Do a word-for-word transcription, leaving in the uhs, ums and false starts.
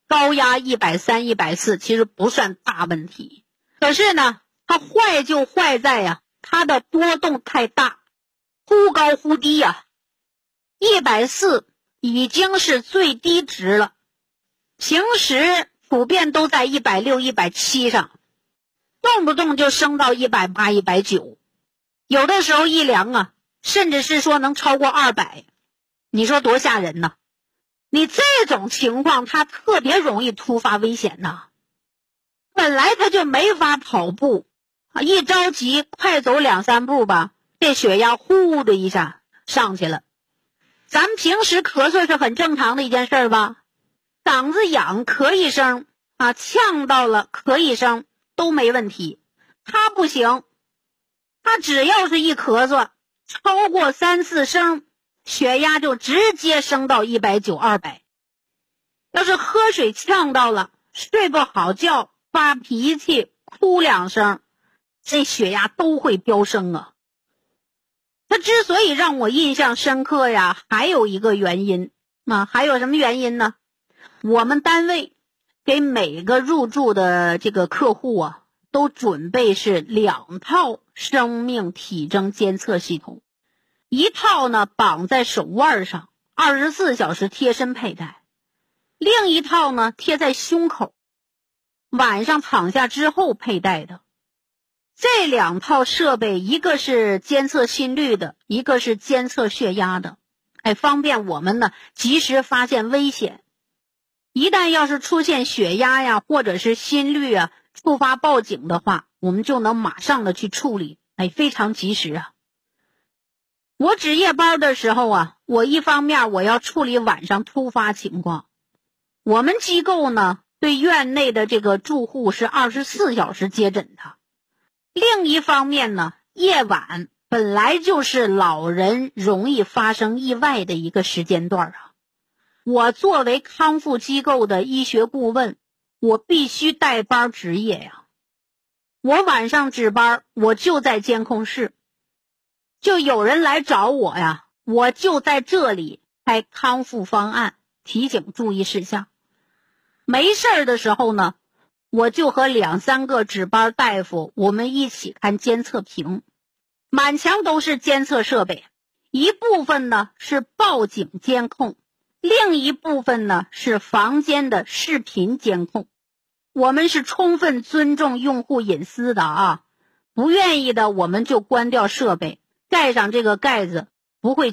高压一百三、一百四其实不算大问题。可是呢，它坏就坏在呀、啊，它的波动太大，忽高忽低呀、啊。一百四已经是最低值了，平时普遍都在一百六、一百七上，动不动就升到一百八、一百九，有的时候一量啊，甚至是说能超过二百，你说多吓人呢？你这种情况它特别容易突发危险呐。本来他就没法跑步啊，一着急快走两三步吧，这血压呼的一下上去了。咱们平时咳嗽是很正常的一件事吧，嗓子痒咳一声啊，呛到了咳一声都没问题。他不行，他只要是一咳嗽超过三四声，血压就直接升到一百九、二百。要是喝水呛到了，睡不好觉，发脾气，哭两声，这血压都会飙升啊。他之所以让我印象深刻呀，还有一个原因啊，还有什么原因呢？我们单位给每个入住的这个客户啊，都准备是两套生命体征监测系统，一套呢绑在手腕上，二十四小时贴身佩戴，另一套呢贴在胸口，晚上躺下之后佩戴的。这两套设备，一个是监测心率的，一个是监测血压的，哎，方便我们呢及时发现危险。一旦要是出现血压呀，或者是心率啊，触发报警的话，我们就能马上的去处理，哎，非常及时啊。我值夜班的时候啊，我一方面我要处理晚上突发情况，我们机构呢对院内的这个住户是二十四小时接诊的。另一方面呢，夜晚本来就是老人容易发生意外的一个时间段啊。我作为康复机构的医学顾问，我必须带班值夜呀。我晚上值班，我就在监控室，就有人来找我呀，我就在这里开康复方案，提醒注意事项。没事儿的时候呢，我就和两三个值班大夫，我们一起看监测屏，满墙都是监测设备，一部分呢是报警监控，另一部分呢是房间的视频监控。我们是充分尊重用户隐私的啊，不愿意的我们就关掉设备，盖上这个盖子，不会